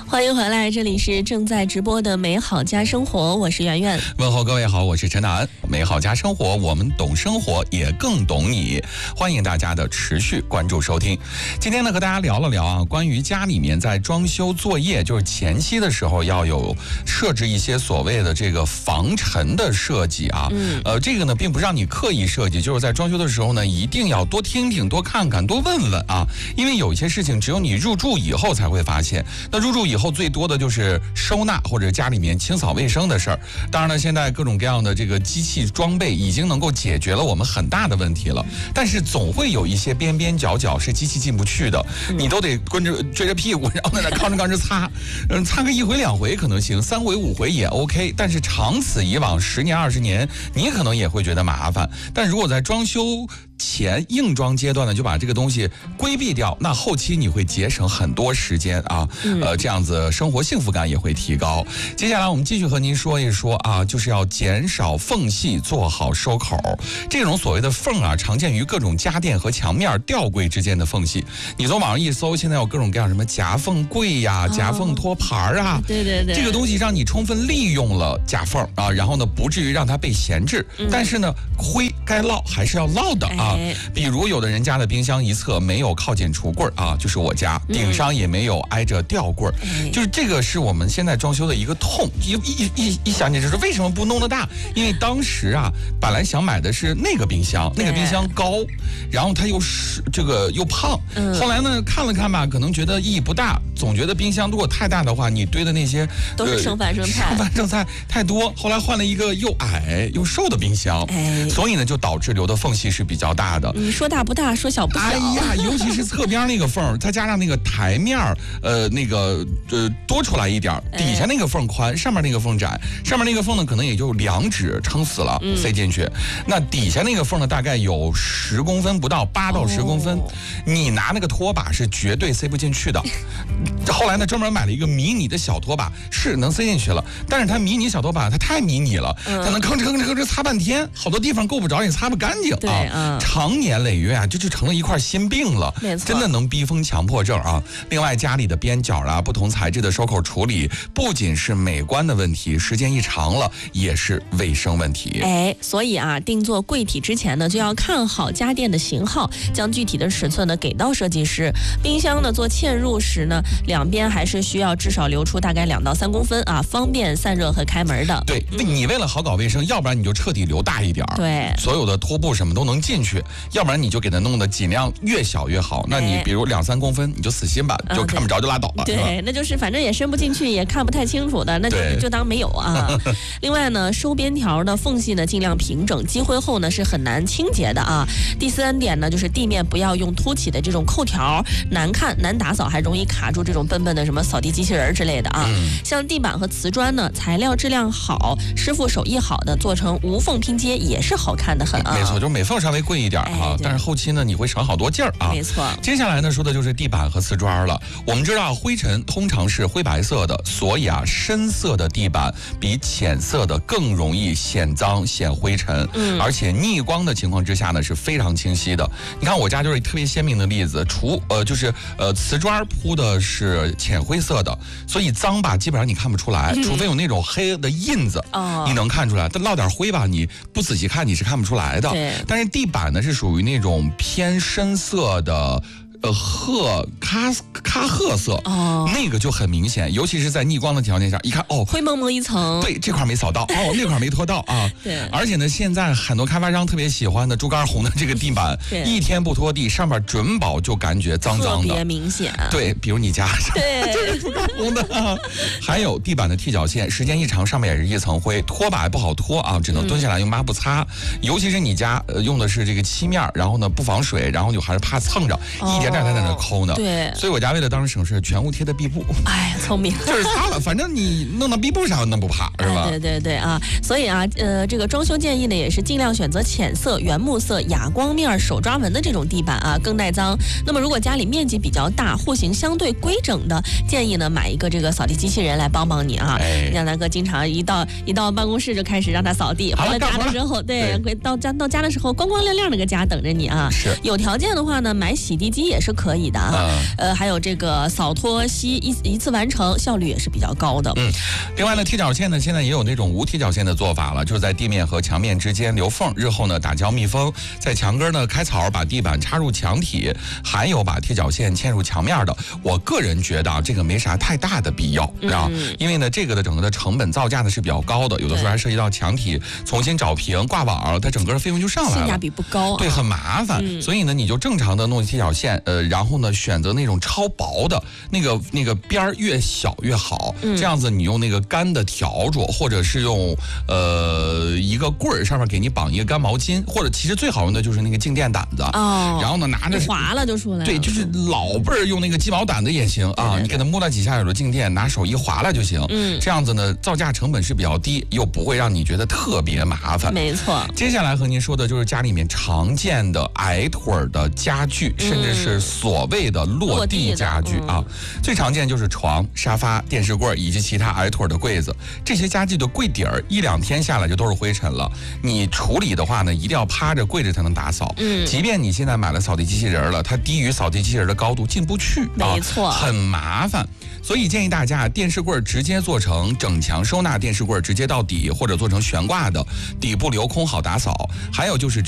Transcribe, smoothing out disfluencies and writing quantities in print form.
欢迎回来，这里是正在直播的美好家生活，我是圆圆。 问候各位好，我是陈楠。美好家生活，我们懂生活，也更懂你。欢迎大家的持续关注收听。今天呢，和大家聊了聊啊，关于家里面在装修作业，就是前期的时候要有设置一些所谓的这个防尘的设计啊。这个呢，并不是让你刻意设计，就是在装修的时候呢，一定要多听听、多看看、多问问啊，因为有一些事情只有你入住以后才会发现。那入住以后最多的就是收纳或者家里面清扫卫生的事儿。当然了，现在各种各样的这个机器装备已经能够解决了我们很大的问题了，但是总会有一些边边角角是机器进不去的，你都得追着屁股，然后在那吭哧擦，擦个1回2回可能行，3回5回也 OK， 但是长此以往10年20年，你可能也会觉得麻烦。但如果在装修前硬装阶段呢，就把这个东西规避掉，那后期你会节省很多时间啊，这样子生活幸福感也会提高。接下来我们继续和您说一说啊，就是要减少缝隙，做好收口。这种所谓的缝啊，常见于各种家电和墙面吊柜之间的缝隙。你从网上一搜，现在有各种各样什么夹缝柜呀、夹缝托盘啊， 对， 这个东西让你充分利用了夹缝啊，然后呢，不至于让它被闲置，但是呢，灰该落还是要落的啊。比如有的人家的冰箱一侧没有靠近橱柜啊，就是我家顶上也没有挨着吊柜，就是这个是我们现在装修的一个痛。一想起就是为什么不弄得大？因为当时啊，本来想买的是那个冰箱高，然后它又是这个又胖，后来呢看了看吧，可能觉得意义不大，总觉得冰箱如果太大的话，你堆的那些都是剩饭剩菜太多。后来换了一个又矮又瘦的冰箱，所以呢就导致留的缝隙是比较大的。 你说大不大，说小不小。 哎呀，尤其是侧边那个缝，再加上那个台面多出来一点，底下那个缝宽，上面那个缝窄，上面那个缝呢可能也就2指撑死了，塞进去。那底下那个缝呢大概有10公分不到，8到10公分，你拿那个拖把是绝对塞不进去的。后来呢专门买了一个迷你的小拖把，是能塞进去了，但是它迷你小拖把它太迷你了，它能吭哧擦半天，好多地方够不着也擦不干净啊。长年累月啊，这就成了一块心病了，真的能逼疯强迫症啊。另外家里的边角啊，不同材质的收口处理，不仅是美观的问题，时间一长了也是卫生问题。 所以啊，定做柜体之前呢，就要看好家电的型号，将具体的尺寸呢给到设计师。冰箱呢做嵌入时呢，两边还是需要至少留出大概2到3公分啊，方便散热和开门的。 对，你为了好搞卫生，要不然你就彻底留大一点， 对， 所有的拖布什么都能进去，要不然你就给它弄得尽量越小越好。那你比如2、3公分，你就死心吧，就看不着就拉倒了。 对，那就是反正也伸不进去，也看不太清楚的，那就当没有啊。另外呢，收边条的缝隙呢尽量平整，积灰后呢是很难清洁的啊。第3点呢，就是地面不要用凸起的这种扣条，难看难打扫，还容易卡住这种笨笨的什么扫地机器人之类的啊。像地板和瓷砖呢，材料质量好，师傅手艺好的，做成无缝拼接也是好看的很啊。 没错，就是美缝稍微贵一点啊，但是后期呢你会省好多劲儿啊。 没错。 接下来呢说的就是地板和瓷砖了。我们知道灰尘通常是灰白色的，所以啊深色的地板比浅色的更容易显脏显灰尘，而且逆光的情况之下呢是非常清晰的。你看我家就是特别鲜明的例子，瓷砖铺的是浅灰色的，所以脏吧基本上你看不出来，除非有那种黑的印子，你能看出来，但落点灰吧你不仔细看你是看不出来的。但是地板呢是属于那种偏深色的咖褐色，那个就很明显，尤其是在逆光的条件下，一看灰蒙蒙一层， 对，这块没扫到，那块没拖到啊。 对， 而且呢，现在很多开发商特别喜欢的猪肝红的这个地板，一天不拖地，上面准保就感觉脏脏的， 特别明显。 对，比如你家上， 对， 就是猪肝红的啊。还有地板的踢脚线，时间一长，上面也是一层灰，拖把也不好拖啊，只能蹲下来用抹布擦。尤其是你家用的是这个漆面，然后呢不防水，然后就还是怕蹭着，一点点在那抠呢。 对， 所以我家为了当时省事，全屋贴的壁布。 哎呀，聪明， 就是擦了，反正你弄到壁布上，那不怕是吧？ 对啊，所以啊，这个装修建议呢，也是尽量选择浅色、原木色、哑光面、手抓纹的这种地板啊，更耐脏。那么如果家里面积比较大、户型相对规整的，建议呢买一个这个扫地机器人来帮帮你啊。像咱哥经常一到办公室就开始让他扫地，回到家的时候，对，到家的时候光光亮亮的个家等着你啊。 是。 有条件的话呢，买洗地机也也是可以的啊。还有这个扫拖吸一次完成，效率也是比较高的。 另外呢，踢脚线呢现在也有那种无踢脚线的做法了，就是在地面和墙面之间留缝，日后呢打胶密封，在墙根呢开槽，把地板插入墙体，还有把踢脚线嵌入墙面的。我个人觉得这个没啥太大的必要啊，因为呢这个的整个的成本造价呢是比较高的，有的时候还涉及到墙体重新找平挂网，它整个的费用就上来了， 性价比不高对，很麻烦。所以呢你就正常的弄踢脚线，然后呢选择那种超薄的那个边儿越小越好，这样子你用那个干的笤帚，或者是用一个棍儿上面给你绑一个干毛巾，或者其实最好用的就是那个静电掸子，然后呢拿着滑了就出来了。 对，就是老辈儿用那个鸡毛掸子也行啊，你给它摸了几下有了静电，拿手一划了就行。这样子呢造价成本是比较低，又不会让你觉得特别麻烦。 没错。 接下来和您说的就是家里面常见的矮腿的家具，甚至是所谓的落地家具啊。最常见就是床、沙发、电视柜以及其他矮腿的柜子。这些家具的柜底儿1-2天下来就都是灰尘了，你处理的话呢，一定要趴着跪着才能打扫。即便你现在买了扫地机器人了，它低于扫地机器人的高度进不去， 没错， 很麻烦。所以建议大家电视柜直接做成整墙收纳电视柜直接到底，或者做成悬挂的，底部留空好打扫。还有就是